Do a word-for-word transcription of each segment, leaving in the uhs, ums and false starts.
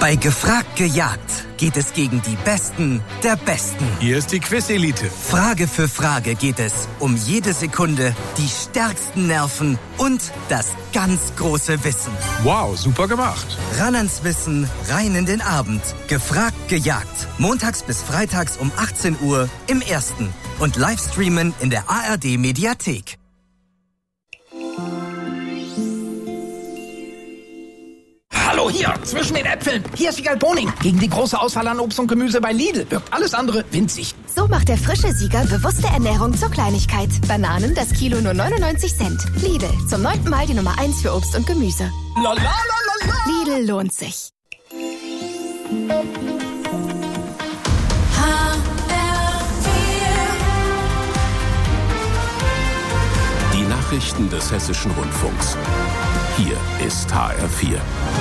Bei Gefragt gejagt geht es gegen die Besten der Besten. Hier ist die Quiz-Elite. Frage für Frage geht es um jede Sekunde, die stärksten Nerven und das ganz große Wissen. Wow, super gemacht. Ran ans Wissen, rein in den Abend. Gefragt gejagt. Montags bis freitags um achtzehn Uhr im Ersten. Und Livestreamen in der A R D-Mediathek. Hallo hier, zwischen den Äpfeln. Hier ist Wiegald Boning. Gegen die große Auswahl an Obst und Gemüse bei Lidl wirkt alles andere winzig. So macht der frische Sieger bewusste Ernährung zur Kleinigkeit. Bananen das Kilo nur neunundneunzig Cent. Lidl, zum neunten Mal die Nummer eins für Obst und Gemüse. La, la, la, la, la. Lidl lohnt sich. Die Nachrichten des Hessischen Rundfunks. Hier ist H R vier.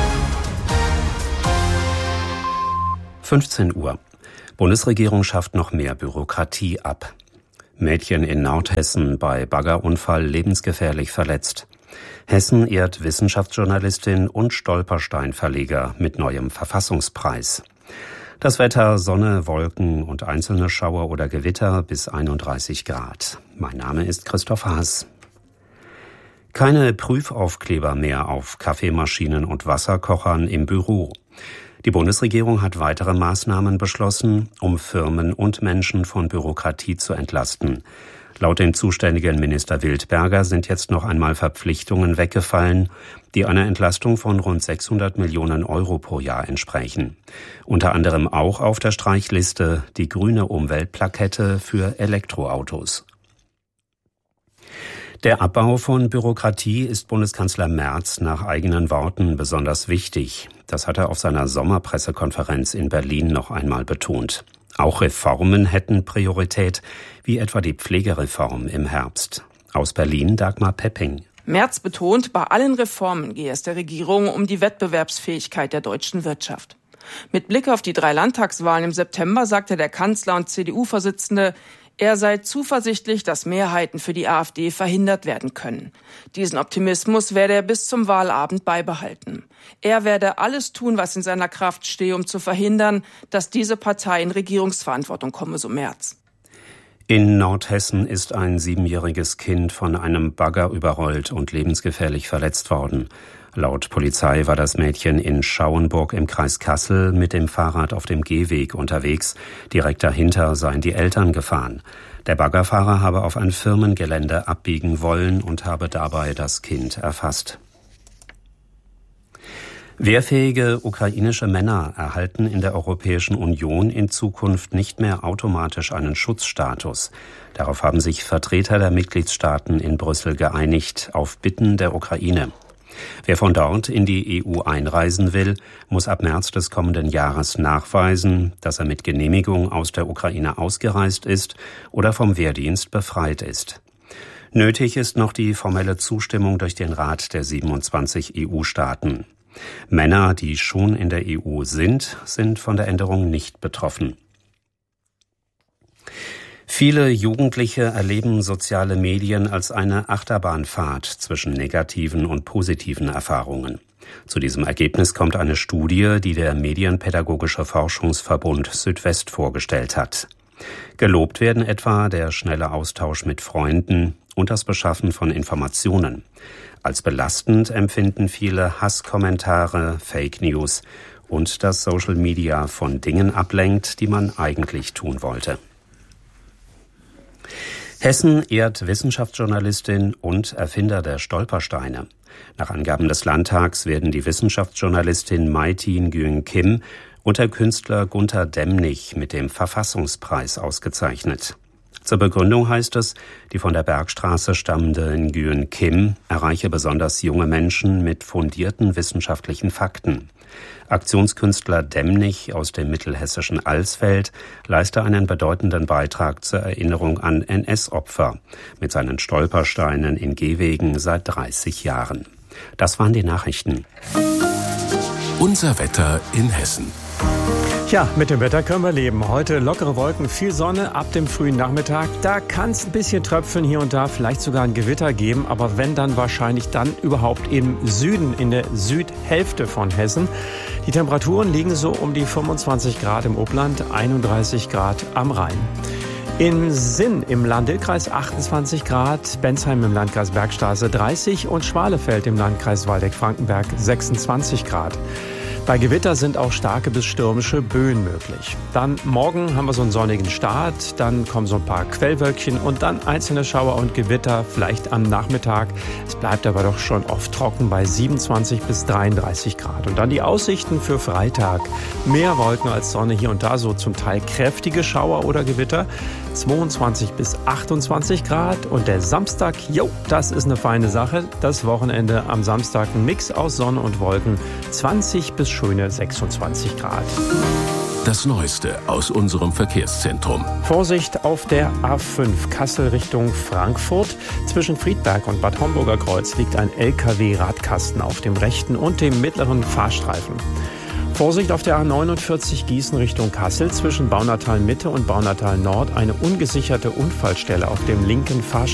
fünfzehn Uhr. Bundesregierung schafft noch mehr Bürokratie ab. Mädchen in Nordhessen bei Baggerunfall lebensgefährlich verletzt. Hessen ehrt Wissenschaftsjournalistin und Stolpersteinverleger mit neuem Verfassungspreis. Das Wetter: Sonne, Wolken und einzelne Schauer oder Gewitter bis einunddreißig Grad. Mein Name ist Christoph Haas. Keine Prüfaufkleber mehr auf Kaffeemaschinen und Wasserkochern im Büro. Die Bundesregierung hat weitere Maßnahmen beschlossen, um Firmen und Menschen von Bürokratie zu entlasten. Laut dem zuständigen Minister Wildberger sind jetzt noch einmal Verpflichtungen weggefallen, die einer Entlastung von rund sechshundert Millionen Euro pro Jahr entsprechen. Unter anderem auch auf der Streichliste die grüne Umweltplakette für Elektroautos. Der Abbau von Bürokratie ist Bundeskanzler Merz nach eigenen Worten besonders wichtig. Das hat er auf seiner Sommerpressekonferenz in Berlin noch einmal betont. Auch Reformen hätten Priorität, wie etwa die Pflegereform im Herbst. Aus Berlin Dagmar Pepping. Merz betont, bei allen Reformen gehe es der Regierung um die Wettbewerbsfähigkeit der deutschen Wirtschaft. Mit Blick auf die drei Landtagswahlen im September sagte der Kanzler und C D U-Vorsitzende, er sei zuversichtlich, dass Mehrheiten für die AfD verhindert werden können. Diesen Optimismus werde er bis zum Wahlabend beibehalten. Er werde alles tun, was in seiner Kraft stehe, um zu verhindern, dass diese Partei in Regierungsverantwortung komme, so Merz. In Nordhessen ist ein siebenjähriges Kind von einem Bagger überrollt und lebensgefährlich verletzt worden. Laut Polizei war das Mädchen in Schauenburg im Kreis Kassel mit dem Fahrrad auf dem Gehweg unterwegs. Direkt dahinter seien die Eltern gefahren. Der Baggerfahrer habe auf ein Firmengelände abbiegen wollen und habe dabei das Kind erfasst. Wehrfähige ukrainische Männer erhalten in der Europäischen Union in Zukunft nicht mehr automatisch einen Schutzstatus. Darauf haben sich Vertreter der Mitgliedstaaten in Brüssel geeinigt, auf Bitten der Ukraine. Wer von dort in die E U einreisen will, muss ab März des kommenden Jahres nachweisen, dass er mit Genehmigung aus der Ukraine ausgereist ist oder vom Wehrdienst befreit ist. Nötig ist noch die formelle Zustimmung durch den Rat der siebenundzwanzig E U-Staaten. Männer, die schon in der E U sind, sind von der Änderung nicht betroffen. Viele Jugendliche erleben soziale Medien als eine Achterbahnfahrt zwischen negativen und positiven Erfahrungen. Zu diesem Ergebnis kommt eine Studie, die der Medienpädagogische Forschungsverbund Südwest vorgestellt hat. Gelobt werden etwa der schnelle Austausch mit Freunden und das Beschaffen von Informationen. Als belastend empfinden viele Hasskommentare, Fake News und dass Social Media von Dingen ablenkt, die man eigentlich tun wollte. Hessen ehrt Wissenschaftsjournalistin und Erfinder der Stolpersteine. Nach Angaben des Landtags werden die Wissenschaftsjournalistin Mai-Tin Nguyen Kim und der Künstler Gunter Demnig mit dem Verfassungspreis ausgezeichnet. Zur Begründung heißt es, die von der Bergstraße stammende Nguyen Kim erreiche besonders junge Menschen mit fundierten wissenschaftlichen Fakten. Aktionskünstler Demnig aus dem mittelhessischen Alsfeld leiste einen bedeutenden Beitrag zur Erinnerung an N S-Opfer mit seinen Stolpersteinen in Gehwegen seit dreißig Jahren. Das waren die Nachrichten. Unser Wetter in Hessen. Tja, mit dem Wetter können wir leben. Heute lockere Wolken, viel Sonne ab dem frühen Nachmittag. Da kann es ein bisschen tröpfeln hier und da, vielleicht sogar ein Gewitter geben. Aber wenn, dann wahrscheinlich dann überhaupt im Süden, in der Südhälfte von Hessen. Die Temperaturen liegen so um die fünfundzwanzig Grad im Obland, einunddreißig Grad am Rhein. In Sinn im Lahn-Dill-Kreis achtundzwanzig Grad, Bensheim im Landkreis Bergstraße dreißig und Schwalefeld im Landkreis Waldeck-Frankenberg sechsundzwanzig Grad. Bei Gewitter sind auch starke bis stürmische Böen möglich. Dann morgen haben wir so einen sonnigen Start, dann kommen so ein paar Quellwölkchen und dann einzelne Schauer und Gewitter, vielleicht am Nachmittag. Es bleibt aber doch schon oft trocken bei siebenundzwanzig bis dreiunddreißig Grad. Und dann die Aussichten für Freitag. Mehr Wolken als Sonne hier und da, so zum Teil kräftige Schauer oder Gewitter. zweiundzwanzig bis achtundzwanzig Grad. Und der Samstag, jo, das ist eine feine Sache. Das Wochenende am Samstag ein Mix aus Sonne und Wolken. zwanzig bis schöne sechsundzwanzig Grad. Das Neueste aus unserem Verkehrszentrum. Vorsicht auf der A fünf Kassel Richtung Frankfurt. Zwischen Friedberg und Bad Homburger Kreuz liegt ein L K W-Radkasten auf dem rechten und dem mittleren Fahrstreifen. Vorsicht auf der A neunundvierzig Gießen Richtung Kassel. Zwischen Baunatal Mitte und Baunatal Nord eine ungesicherte Unfallstelle auf dem linken Fahrstreifen.